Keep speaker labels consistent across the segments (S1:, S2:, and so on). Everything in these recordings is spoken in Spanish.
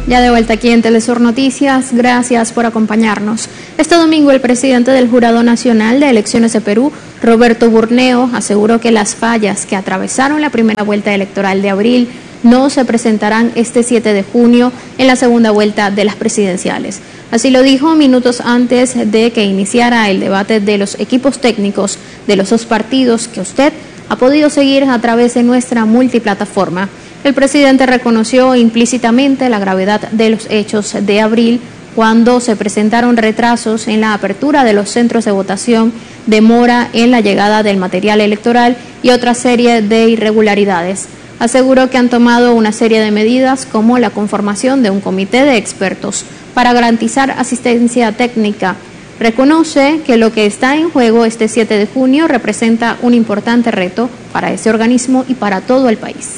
S1: Ya de vuelta aquí en Telesur Noticias, gracias por acompañarnos. Este domingo el presidente del Jurado Nacional de Elecciones de Perú, Roberto Burneo, aseguró que las fallas que atravesaron la primera vuelta electoral de abril no se presentarán este 7 de junio en la segunda vuelta de las presidenciales. Así lo dijo minutos antes de que iniciara el debate de los equipos técnicos de los dos partidos que usted ha podido seguir a través de nuestra multiplataforma. El presidente reconoció implícitamente la gravedad de los hechos de abril cuando se presentaron retrasos en la apertura de los centros de votación, demora en la llegada del material electoral y otra serie de irregularidades. Aseguró que han tomado una serie de medidas como la conformación de un comité de expertos para garantizar asistencia técnica. Reconoce que lo que está en juego este 7 de junio representa un importante reto para ese organismo y para todo el país.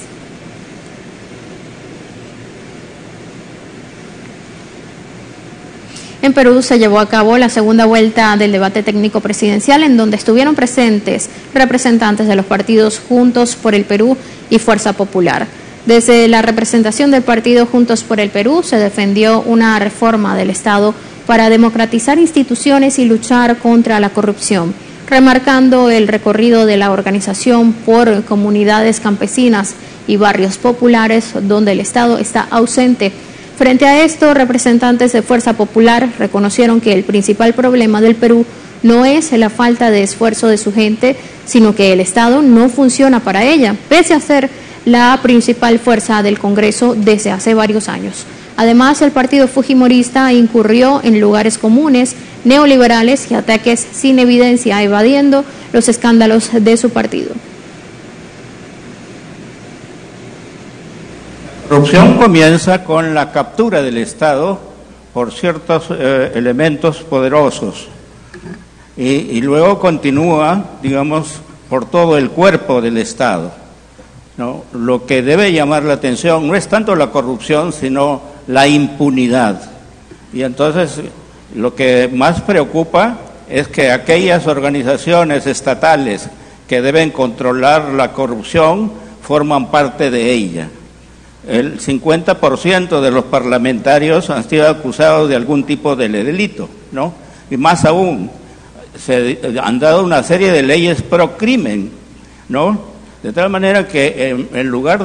S1: En Perú se llevó a cabo la segunda vuelta del debate técnico presidencial, en donde estuvieron presentes representantes de los partidos Juntos por el Perú y Fuerza Popular. Desde la representación del partido Juntos por el Perú se defendió una reforma del Estado para democratizar instituciones y luchar contra la corrupción, remarcando el recorrido de la organización por comunidades campesinas y barrios populares donde el Estado está ausente. Frente a esto, representantes de Fuerza Popular reconocieron que el principal problema del Perú no es la falta de esfuerzo de su gente, sino que el Estado no funciona para ella, pese a ser la principal fuerza del Congreso desde hace varios años. Además, el partido fujimorista incurrió en lugares comunes, neoliberales y ataques sin evidencia, evadiendo los escándalos de su partido.
S2: La corrupción comienza con la captura del Estado por ciertos elementos poderosos y luego continúa, digamos, por todo el cuerpo del Estado, ¿no? Lo que debe llamar la atención no es tanto la corrupción, sino la impunidad. Y entonces lo que más preocupa es que aquellas organizaciones estatales que deben controlar la corrupción forman parte de ella. El 50% de los parlamentarios han sido acusados de algún tipo de delito, ¿no? Y más aún, se han dado una serie de leyes pro crimen, ¿no? De tal manera que en lugar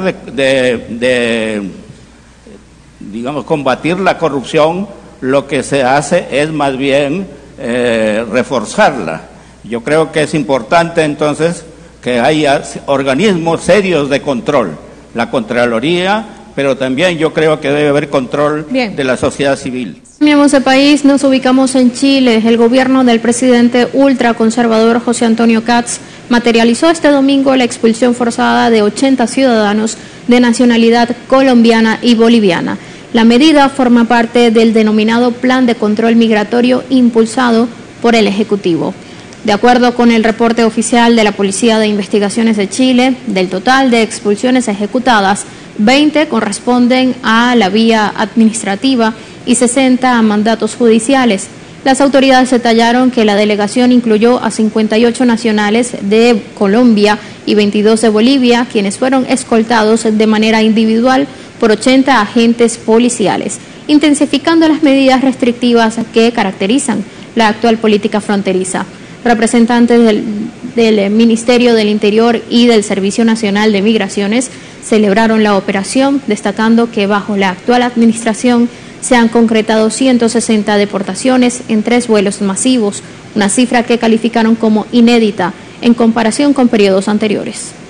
S2: de digamos, combatir la corrupción, lo que se hace es más bien reforzarla. Yo creo que es importante entonces que haya organismos serios de control. La Contraloría, pero también yo creo que debe haber control de la sociedad civil.
S1: Cambiamos de país, nos ubicamos en Chile. El gobierno del presidente ultraconservador José Antonio Kats materializó este domingo la expulsión forzada de 80 ciudadanos de nacionalidad colombiana y boliviana. La medida forma parte del denominado Plan de Control Migratorio impulsado por el Ejecutivo. De acuerdo con el reporte oficial de la Policía de Investigaciones de Chile, del total de expulsiones ejecutadas, 20 corresponden a la vía administrativa y 60 a mandatos judiciales. Las autoridades detallaron que la delegación incluyó a 58 nacionales de Colombia y 22 de Bolivia, quienes fueron escoltados de manera individual por 80 agentes policiales, intensificando las medidas restrictivas que caracterizan la actual política fronteriza. Representantes del Ministerio del Interior y del Servicio Nacional de Migraciones celebraron la operación, destacando que bajo la actual administración se han concretado 160 deportaciones en 3 vuelos masivos, una cifra que calificaron como inédita en comparación con periodos anteriores.